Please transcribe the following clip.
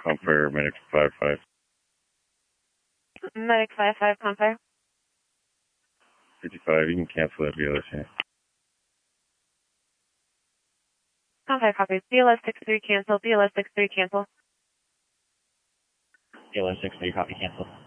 Compare Medic 55. Medic 55, Compare. 55, you can cancel that BLS unit. Compare copies. BLS 63 cancel. BLS 63 cancel. BLS 63 copy cancel.